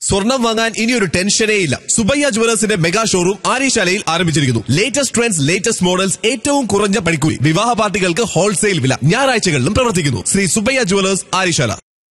സ്വർണം വാങ്ങാൻ ഇനിയൊരു ടെൻഷനേ ഇല്ല. സുബയ്യ ജുവലേഴ്സിന്റെ മെഗാ ഷോറൂം ആര്യശാലയിൽ ആരംഭിച്ചിരിക്കുന്നു. ലേറ്റസ്റ്റ് ട്രെൻഡ്സ്, ലേറ്റസ്റ്റ് മോഡൽസ്, ഏറ്റവും കുറഞ്ഞ പണിക്കൂലി. വിവാഹ പാർട്ടികൾക്ക് ഹോൾസെയിൽ വില. ഞായറാഴ്ചകളിലും പ്രവർത്തിക്കുന്നു. ശ്രീ സുബയ്യ ജുവലേഴ്സ്, ആര്യശാല.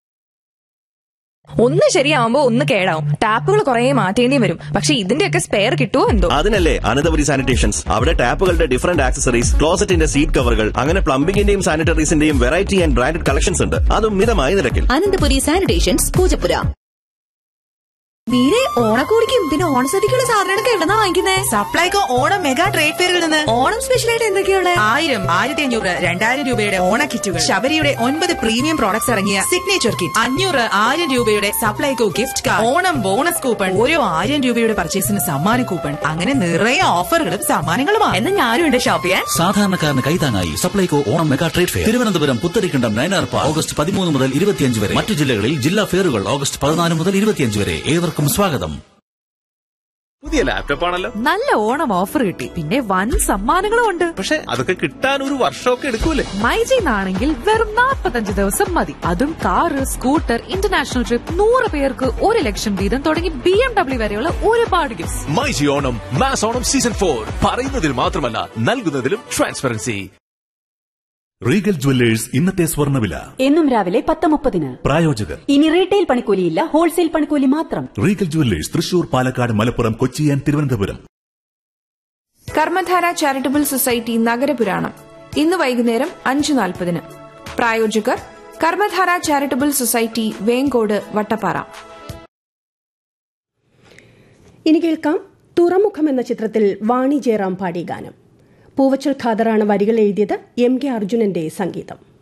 ഒന്ന് ശരിയാവുമ്പോ ഒന്ന് കേടാവും. ടാപ്പുകൾ കുറെ മാറ്റേണ്ടി വരും. പക്ഷെ ഇതിന്റെയൊക്കെ സ്പെയർ കിട്ടുമോ എന്തോ. അതിനല്ലേ അനന്തപുരി സാനിറ്റേഷൻസ്. അവിടെ ടാപ്പുകളുടെ ഡിഫറന്റ് ആക്സസറീസ്, ക്ലോസറ്റിന്റെ സീറ്റ് കവറുകൾ, അങ്ങനെ പ്ലംബിംഗിന്റെയും സാനിറ്ററീസിന്റെയും വെറൈറ്റി ആൻഡ് ബ്രാൻഡഡ് കളക്ഷൻസ് ഉണ്ട്. അതും മിതമായ നിരക്കിൽ. അനന്തപുരി സാനിറ്റേഷൻസ്, പൂജപ്പുര. വീരെ ഓണക്കോടിക്കും പിന്നെ ഓണസദ്യക്കുള്ള സാധനങ്ങളൊക്കെ എവിടെന്നാ വാങ്ങിക്കുന്നേ? സപ്ലൈകോ ഓണം മെഗാ ട്രേഡ് ഫെയറിൽ നിന്ന്. ഓണം സ്പെഷ്യലായിട്ട് എന്തൊക്കെയുള്ള? 1000, 1500, 2000 രൂപയുടെ ഓണ കിറ്റുകൾ, ശബരിയുടെ 9 പ്രീമിയം പ്രോഡക്ട്സ് ഇറങ്ങിയ സിഗ്നേച്ചർ കിറ്റ്, 500, 1000 രൂപയുടെ Supplyco gift card, Onam bonus coupon, ഓരോ 1000 രൂപയുടെ പർച്ചേസിന് സമ്മാന കൂപ്പൺ, അങ്ങനെ നിറയെ ഓഫറുകളും സമ്മാനങ്ങളുമാണ്. എന്ന് ഞാനും ഉണ്ട് ഷോപ്പ് ചെയ്യാൻ. സാധാരണക്കാരന് കൈതാങ്ങായി Supplyco Onam mega trade fair, Thiruvananthapuram Putharikandam Nayanar park, August 13 മുതൽ 25 വരെ. മറ്റു ജില്ലകളിൽ ജില്ലാ ഫെയറുകൾ ഓഗസ്റ്റ് 14 മുതൽ 25 വരെ. ഏവർക്കും സ്വാഗതം. പുതിയ ലാപ്ടോപ്പ് ആണല്ലോ. നല്ല ഓണം ഓഫർ കിട്ടി, പിന്നെ വൻ സമ്മാനങ്ങളും ഉണ്ട്. പക്ഷെ അതൊക്കെ കിട്ടാൻ ഒരു വർഷമൊക്കെ എടുക്കൂലേ? മൈജിന്നാണെങ്കിൽ വെറും 45 ദിവസം മതി. അതും കാറ്, സ്കൂട്ടർ, ഇന്റർനാഷണൽ ട്രിപ്പ്, 100 പേർക്ക് 1 ലക്ഷം വീതം തുടങ്ങി BMW വരെയുള്ള ഒരുപാട് gifts. MyG Onam mass Onam season 4 പറയുന്നതിൽ മാത്രമല്ല നൽകുന്നതിലും ട്രാൻസ്പെറൻസി. റീഗൽ ജുവല്ലേഴ്സ് ഇന്നത്തെ സ്വർണ്ണവില എന്നും രാവിലെ 10:30. പ്രായോജകർ. ഇനി റീറ്റെയിൽ പണിക്കൂലിയില്ല, ഹോൾസെയിൽ പണിക്കൂലി മാത്രം. Regal jewellers Thrissur, Palakkad, Malappuram, Kochi and Thiruvananthapuram. Karmadhara charitable society നഗരപുരാണം ഇന്ന് വൈകുന്നേരം 5:40. പ്രായോജകർ കർമ്മധാര ചാരിറ്റബിൾ സൊസൈറ്റി, വേങ്കോട്, വട്ടപ്പാറ. ഇനി കേൾക്കാം തുറമുഖം എന്ന ചിത്രത്തിൽ വാണി ജയറാം പാടിയ ഗാനം. പൂവച്ചൽ ഖാദറാണ് വരികൾ എഴുതിയത്. MK അർജുനന്റെ സംഗീതം.